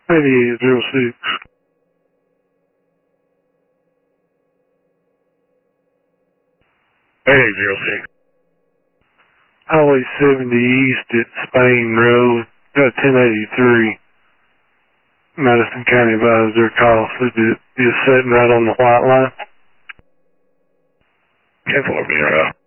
8806. Highway 70 East at Spain Road, 1083. Madison County Advisor call. Is sitting right on the white line. 10-4,